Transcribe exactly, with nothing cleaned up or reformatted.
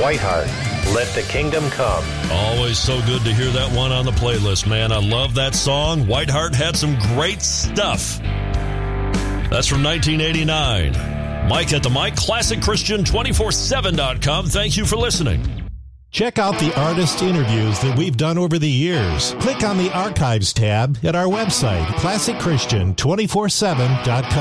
Whiteheart, Let the Kingdom Come. Always so good to hear that one on the playlist, man. I love that song. Whiteheart had some great stuff. That's from nineteen eighty-nine. Mike at the mic, classic christian two four seven dot com. Thank you for listening. Check out the artist interviews that we've done over the years. Click on the Archives tab at our website, classic christian two four seven dot com.